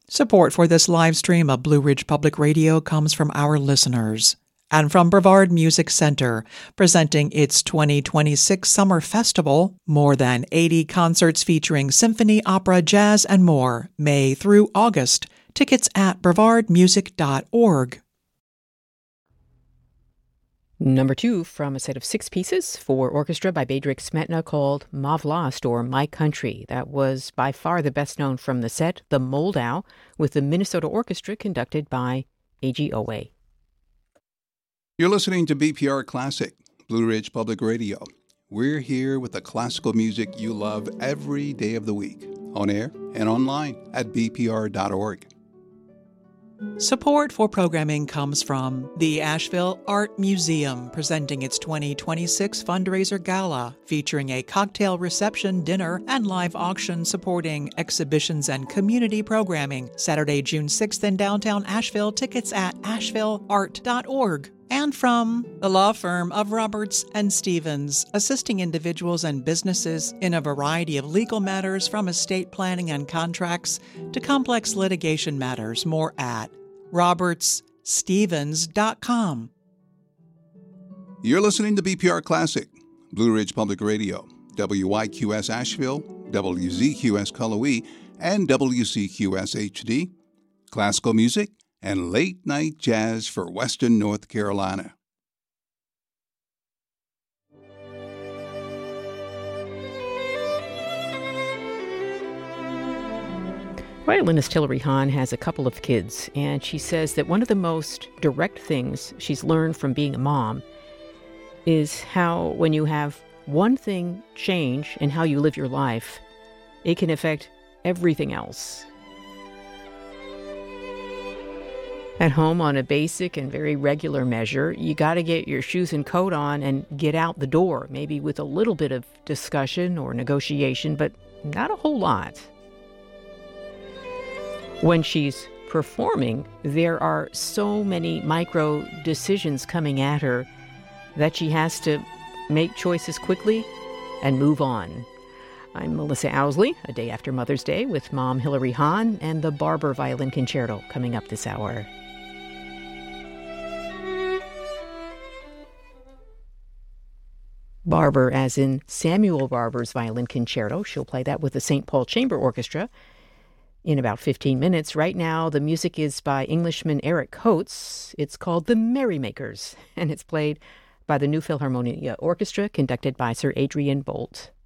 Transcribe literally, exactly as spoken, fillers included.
Support for this live stream of Blue Ridge Public Radio comes from our listeners and from Brevard Music Center, presenting its twenty twenty-six Summer Festival, more than eighty concerts featuring symphony, opera, jazz, and more, May through August. Tickets at brevard music dot org. Number two from a set of six pieces for orchestra by Bedřich Smetana called Ma Vlast, or My Country. That was by far the best known from the set, the Moldau, with the Minnesota Orchestra conducted by A G Owe. You're listening to B P R Classic, Blue Ridge Public Radio. We're here with the classical music you love every day of the week, on air and online at b p r dot org. Support for programming comes from the Asheville Art Museum, presenting its twenty twenty-six fundraiser gala, featuring a cocktail reception, dinner, and live auction supporting exhibitions and community programming. Saturday, June sixth in downtown Asheville. Tickets at asheville art dot org. And from the law firm of Roberts and Stevens, assisting individuals and businesses in a variety of legal matters from estate planning and contracts to complex litigation matters. More at roberts stevens dot com. You're listening to B P R Classic, Blue Ridge Public Radio, W Y Q S Asheville, W Z Q S Cullowhee, and W C Q S H D. Classical music and late-night jazz for Western North Carolina. Violinist Hilary Hahn has a couple of kids, and she says that one of the most direct things she's learned from being a mom is how when you have one thing change in how you live your life, it can affect everything else. At home, on a basic and very regular measure, you got to get your shoes and coat on and get out the door, maybe with a little bit of discussion or negotiation, but not a whole lot. When she's performing, there are so many micro decisions coming at her that she has to make choices quickly and move on. I'm Melissa Owsley, a day after Mother's Day, with Mom Hilary Hahn and the Barber Violin Concerto coming up this hour. Barber, as in Samuel Barber's Violin Concerto. She'll play that with the Saint Paul Chamber Orchestra in about fifteen minutes. Right now, the music is by Englishman Eric Coates. It's called The Merrymakers, and it's played by the New Philharmonia Orchestra, conducted by Sir Adrian Boult.